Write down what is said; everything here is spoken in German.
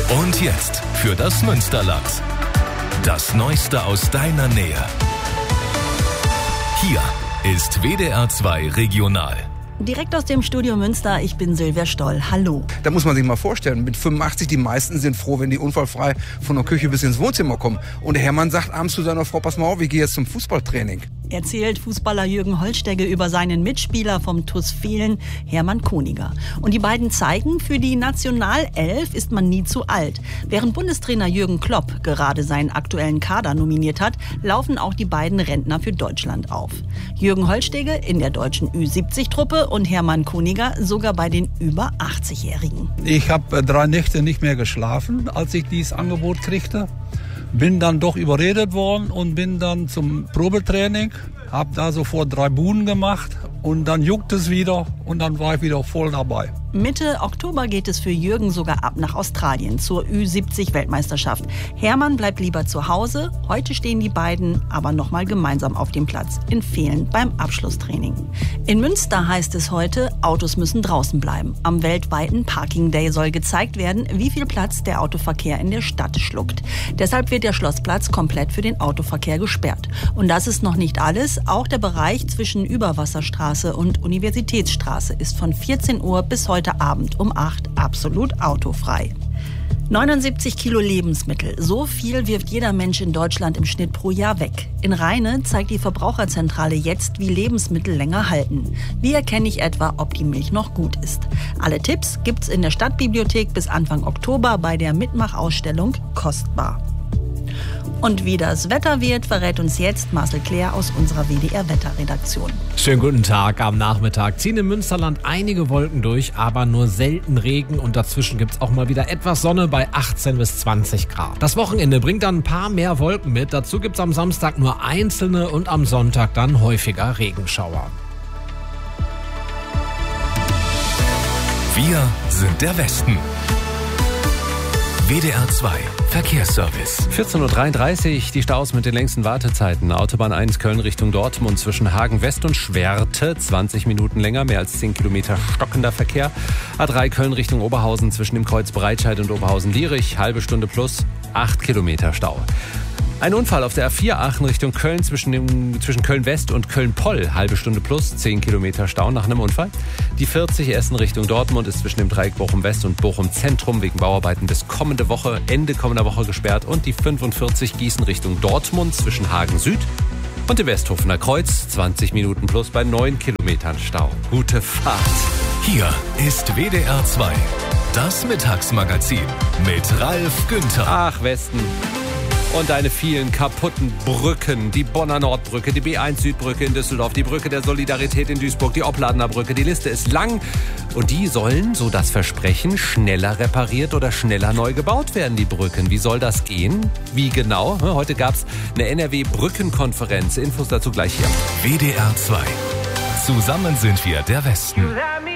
Und jetzt für das Münsterland. Das Neueste aus deiner Nähe. Hier ist WDR 2 Regional. Direkt aus dem Studio Münster, ich bin Silvia Stoll. Hallo. Da muss man sich mal vorstellen, mit 85, die meisten sind froh, wenn die unfallfrei von der Küche bis ins Wohnzimmer kommen. Und der Hermann sagt abends zu seiner Frau, pass mal auf, ich gehe jetzt zum Fußballtraining. Erzählt Fußballer Jürgen Holstegge über seinen Mitspieler vom TuS Vehlen, Hermann Koniger. Und die beiden zeigen, für die Nationalelf ist man nie zu alt. Während Bundestrainer Jürgen Klopp gerade seinen aktuellen Kader nominiert hat, laufen auch die beiden Rentner für Deutschland auf. Jürgen Holstegge in der deutschen Ü70-Truppe und Hermann Koniger sogar bei den über 80-Jährigen. Ich habe 3 Nächte nicht mehr geschlafen, als ich dieses Angebot kriegte. Bin dann doch überredet worden und bin dann zum Probetraining. Habe da sofort 3 Buden gemacht und dann juckt es wieder und dann war ich wieder voll dabei. Mitte Oktober geht es für Jürgen sogar ab nach Australien zur Ü70-Weltmeisterschaft. Hermann bleibt lieber zu Hause. Heute stehen die beiden aber nochmal gemeinsam auf dem Platz in Vehlen beim Abschlusstraining. In Münster heißt es heute, Autos müssen draußen bleiben. Am weltweiten Parking Day soll gezeigt werden, wie viel Platz der Autoverkehr in der Stadt schluckt. Deshalb wird der Schlossplatz komplett für den Autoverkehr gesperrt. Und das ist noch nicht alles. Auch der Bereich zwischen Überwasserstraße und Universitätsstraße ist von 14 Uhr bis heute Abend um 8 absolut autofrei. 79 Kilo Lebensmittel. So viel wirft jeder Mensch in Deutschland im Schnitt pro Jahr weg. In Rheine zeigt die Verbraucherzentrale jetzt, wie Lebensmittel länger halten. Wie erkenne ich etwa, ob die Milch noch gut ist? Alle Tipps gibt's in der Stadtbibliothek bis Anfang Oktober bei der Mitmachausstellung Kostbar. Und wie das Wetter wird, verrät uns jetzt Marcel Claire aus unserer WDR-Wetterredaktion. Schönen guten Tag. Am Nachmittag ziehen im Münsterland einige Wolken durch, aber nur selten Regen und dazwischen gibt es auch mal wieder etwas Sonne bei 18 bis 20 Grad. Das Wochenende bringt dann ein paar mehr Wolken mit. Dazu gibt es am Samstag nur einzelne und am Sonntag dann häufiger Regenschauer. Wir sind der Westen. WDR 2 Verkehrsservice. 14.33 Uhr, die Staus mit den längsten Wartezeiten. Autobahn 1 Köln Richtung Dortmund zwischen Hagen West und Schwerte. 20 Minuten länger, mehr als 10 Kilometer stockender Verkehr. A3 Köln Richtung Oberhausen zwischen dem Kreuz Breitscheid und Oberhausen-Lierich. Halbe Stunde plus 8 Kilometer Stau. Ein Unfall auf der A4 Aachen Richtung Köln zwischen Köln-West und Köln-Poll. Halbe Stunde plus 10 Kilometer Stau nach einem Unfall. Die 40 Essen Richtung Dortmund ist zwischen dem Dreieck Bochum-West und Bochum-Zentrum wegen Bauarbeiten bis Ende kommender Woche gesperrt. Und die 45 Gießen Richtung Dortmund zwischen Hagen-Süd und dem Westhofener Kreuz. 20 Minuten plus bei 9 Kilometern Stau. Gute Fahrt. Hier ist WDR 2, das Mittagsmagazin mit Ralf Günther. Ach, Westen. Und deine vielen kaputten Brücken, die Bonner Nordbrücke, die B1 Südbrücke in Düsseldorf, die Brücke der Solidarität in Duisburg, die Opladener Brücke, die Liste ist lang. Und die sollen, so das Versprechen, schneller repariert oder schneller neu gebaut werden, die Brücken. Wie soll das gehen? Wie genau? Heute gab es eine NRW-Brückenkonferenz. Infos dazu gleich hier. WDR 2. Zusammen sind wir der Westen.